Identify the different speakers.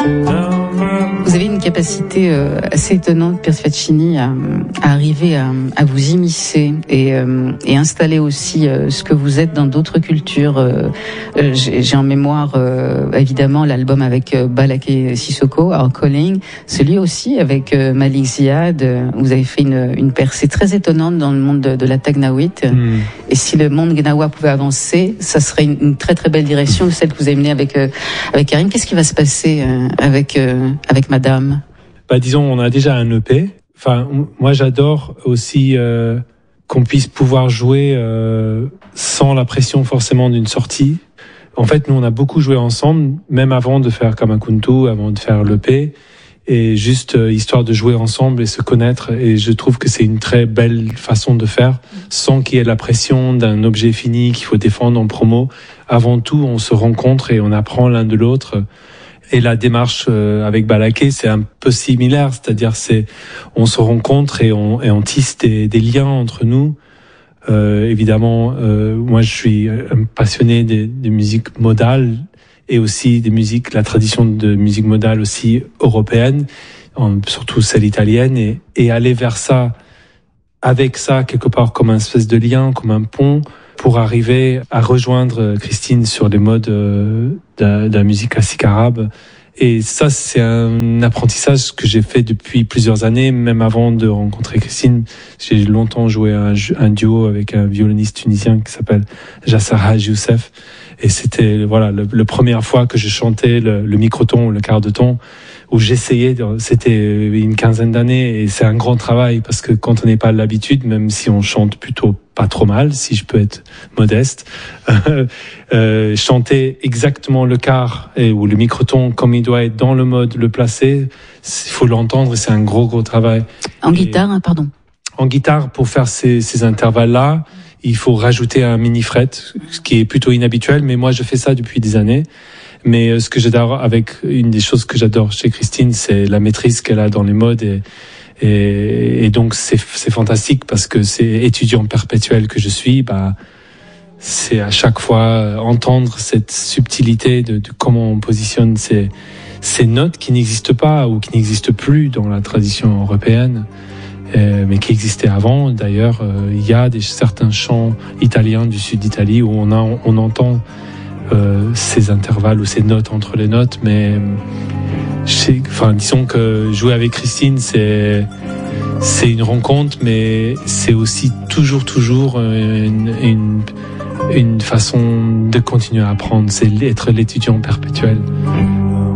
Speaker 1: Vous avez une capacité assez étonnante, Piers Faccini, à arriver à vous immiscer et installer aussi ce que vous êtes dans d'autres cultures. J'ai en mémoire évidemment l'album avec Balaké Sissoko, Our Calling, celui aussi avec Malik Ziad. Vous avez fait une percée très étonnante dans le monde de la Tagnawit. Et si le monde gnawa pouvait avancer, ça serait une très très belle direction, celle que vous avez menée avec Karim. Qu'est-ce qui va se passer avec Madame?
Speaker 2: Disons, on a déjà un EP. Enfin, moi, j'adore aussi qu'on puisse pouvoir jouer sans la pression forcément d'une sortie. En fait, nous, on a beaucoup joué ensemble, même avant de faire Kamakuntu, avant de faire l'EP, et juste histoire de jouer ensemble et se connaître. Et je trouve que c'est une très belle façon de faire, sans qu'il y ait la pression d'un objet fini qu'il faut défendre en promo. Avant tout, on se rencontre et on apprend l'un de l'autre. Et la démarche avec Balaké, c'est un peu similaire, c'est-à-dire on se rencontre et on tisse des liens entre nous. Évidemment, moi je suis un passionné des musiques modales et aussi la tradition de musique modale aussi européenne, surtout celle italienne, et aller vers ça, avec ça quelque part comme un espèce de lien, comme un pont, pour arriver à rejoindre Christine sur les modes de la musique classique arabe. Et ça, c'est un apprentissage que j'ai fait depuis plusieurs années, même avant de rencontrer Christine. J'ai longtemps joué un duo avec un violoniste tunisien qui s'appelle Jasser Haj Youssef. Et c'était la première fois que je chantais le microton, le quart de ton, où j'essayais, c'était une quinzaine d'années, et c'est un grand travail parce que quand on n'est pas l'habitude, même si on chante plutôt pas trop mal, si je peux être modeste, chanter exactement le quart ou le microton comme il doit être dans le mode, le placer, il faut l'entendre, et c'est un gros travail.
Speaker 1: Guitare, pardon.
Speaker 2: En guitare, pour faire ces intervalles-là, il faut rajouter un mini-fret, ce qui est plutôt inhabituel, mais moi je fais ça depuis des années. Mais ce que j'adore, une des choses que j'adore chez Christine, c'est la maîtrise qu'elle a dans les modes, et donc c'est fantastique parce que c'est étudiant perpétuel que je suis. C'est à chaque fois entendre cette subtilité de comment on positionne ces notes qui n'existent pas ou qui n'existent plus dans la tradition européenne, mais qui existaient avant. D'ailleurs, il y a certains chants italiens du sud d'Italie où on entend ces intervalles ou ces notes entre les notes, mais disons que jouer avec Christine, c'est une rencontre, mais c'est aussi toujours une façon de continuer à apprendre, c'est être l'étudiant perpétuel.